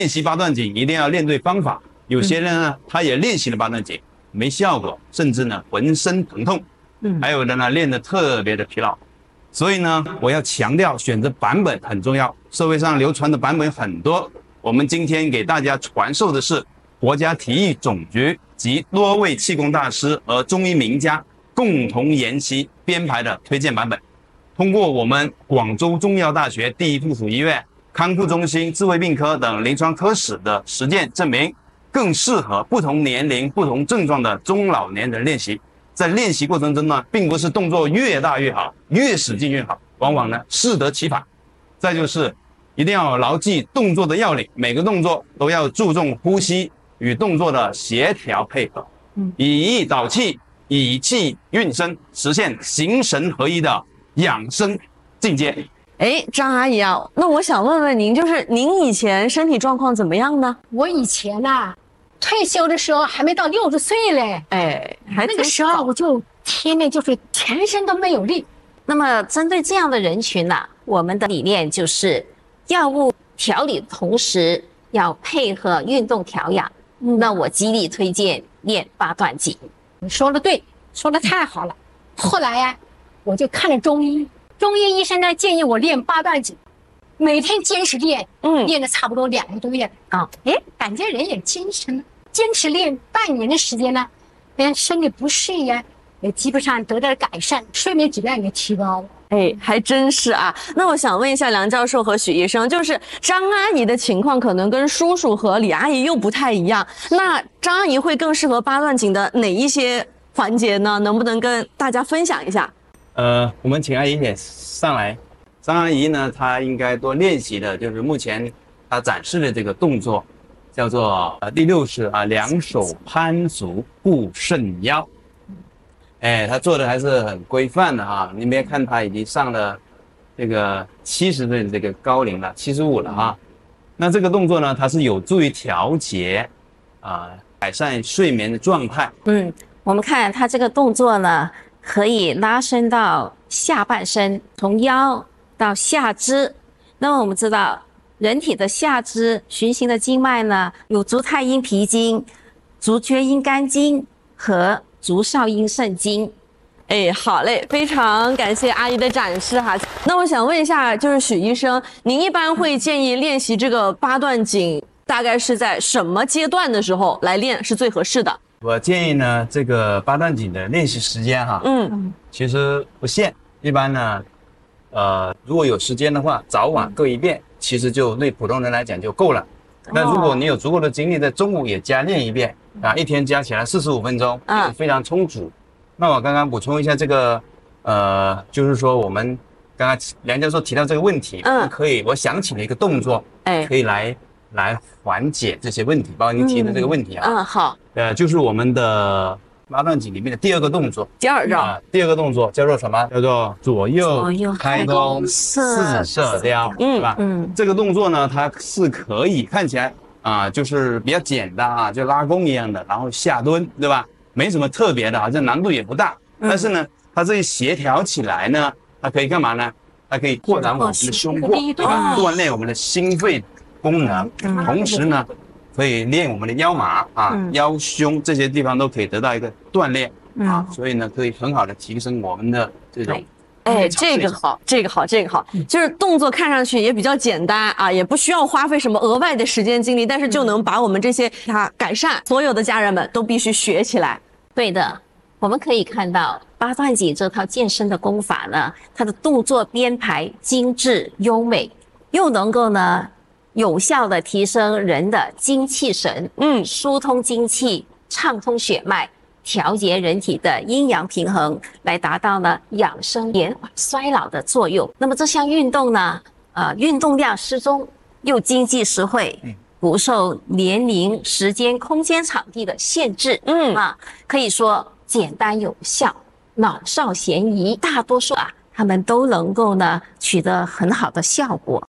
练习八段锦一定要练对方法，有些人呢，他也练习了八段锦没效果，甚至呢浑身疼痛，还有的呢练得特别的疲劳。所以呢，我要强调选择版本很重要。社会上流传的版本很多，我们今天给大家传授的是国家体育总局及多位气功大师和中医名家共同研习编排的推荐版本。通过我们广州中医药大学第一附属医院康复中心智慧病科等临床科室的实践证明，更适合不同年龄、不同症状的中老年人练习。在练习过程中呢，并不是动作越大越好，越使劲越好，往往呢适得其反。再就是一定要牢记动作的要领，每个动作都要注重呼吸与动作的协调配合，以意导气，以气运身，实现形神合一的养生境界。 张阿姨啊，那我想问问您，就是您以前身体状况怎么样呢？ 我以前啊，退休的时候还没到60岁嘞，那个时候我就天天就是全身都没有力。 那么针对这样的人群呢，我们的理念就是药物调理的同时要配合运动调养。那我极力推荐练八段锦。 你说的对，说的太好了。后来呀，我就看了中医，中医医生呢建议我练八段锦，每天坚持练，练了差不多2个多月啊，感觉人也精神了。坚持练半年的时间呢，身体不适呀，也基本上得到了改善，睡眠质量也提高了。 还真是啊。那我想问一下梁教授和许医生，就是张阿姨的情况可能跟叔叔和李阿姨又不太一样，那张阿姨会更适合八段锦的哪一些环节呢？能不能跟大家分享一下？ 我们请阿姨也上来。张阿姨呢，她应该多练习的就是目前她展示的这个动作，叫做第6式啊，两手攀足护肾腰。她做的还是很规范的哈。你别看她已经上了这个70岁的这个高龄了，75了哈。那这个动作呢，它是有助于调节改善睡眠的状态。 我们看它这个动作呢，可以拉伸到下半身，从腰到下肢。那么我们知道，人体的下肢循行的经脉呢，有足太阴脾经、足厥阴肝经和足少阴肾经。 好嘞，非常感谢阿姨的展示哈。那我想问一下，就是许医生，您一般会建议练习这个八段锦，大概是在什么阶段的时候来练是最合适的？ 我建议呢，这个八段锦的练习时间哈，其实不限，一般呢，如果有时间的话，早晚各一遍，其实就对普通人来讲就够了。那如果你有足够的精力，在中午也加练一遍一天加起来45分钟，非常充足。那我刚刚补充一下这个，就是说我们刚刚梁教授提到这个问题，可以，我想起了一个动作，可以来缓解这些问题，包括您提的这个问题啊。 好。 就是我们的八段锦里面的第2个动作， 第 2个动作叫做什么？叫做左右开弓四射雕，是吧？这个动作呢，它是可以看起来就是比较简单啊，就拉弓一样的，然后下蹲，对吧？没什么特别的，好像难度也不大。但是呢，它这一协调起来呢，它可以干嘛呢？它可以扩展我们的胸廓，对吧？锻炼我们的心肺功能，同时呢，可以练我们的腰麻腰胸这些地方都可以得到一个锻炼所以呢，可以很好的提升我们的这种。 这个好，就是动作看上去也比较简单也不需要花费什么额外的时间精力，但是就能把我们这些改善。所有的家人们都必须学起来。 对的，我们可以看到八段锦这套健身的功法呢，它的动作编排精致优美，又能够呢有效的提升人的精气神，疏通精气，畅通血脉，调节人体的阴阳平衡，来达到呢养生延缓衰老的作用。那么这项运动呢，运动量适中，又经济实惠，不受年龄、时间、空间、场地的限制，可以说简单有效，老少咸宜，大多数他们都能够呢取得很好的效果。